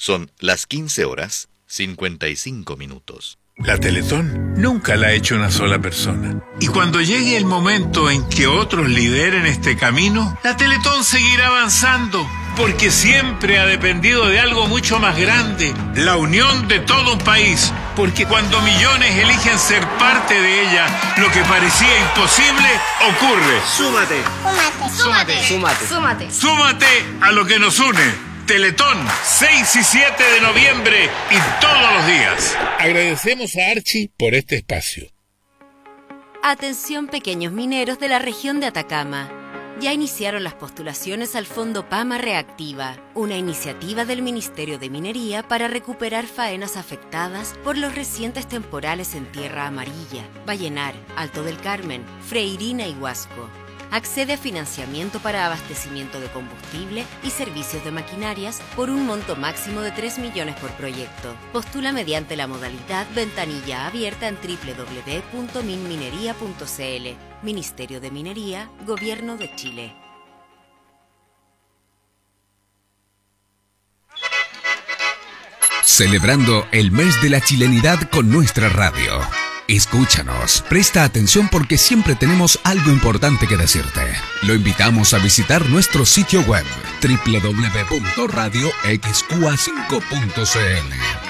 Son las 15:55. La Teletón nunca la ha hecho una sola persona. Y cuando llegue el momento en que otros lideren este camino, la Teletón seguirá avanzando, porque siempre ha dependido de algo mucho más grande, la unión de todo un país. Porque cuando millones eligen ser parte de ella, lo que parecía imposible ocurre. Súmate. Súmate. Súmate. Súmate. Súmate a lo que nos une. Teletón, 6 y 7 de noviembre y todos los días. Agradecemos a Archie por este espacio. Atención, pequeños mineros de la región de Atacama. Ya iniciaron las postulaciones al Fondo Pama Reactiva, una iniciativa del Ministerio de Minería para recuperar faenas afectadas por los recientes temporales en Tierra Amarilla, Vallenar, Alto del Carmen, Freirina y Huasco. Accede a financiamiento para abastecimiento de combustible y servicios de maquinarias por un monto máximo de 3 millones por proyecto. Postula mediante la modalidad ventanilla abierta en www.minminería.cl. Ministerio de Minería, Gobierno de Chile. Celebrando el mes de la chilenidad con nuestra radio. Escúchanos, presta atención porque siempre tenemos algo importante que decirte. Lo invitamos a visitar nuestro sitio web www.radioxqa5.cl.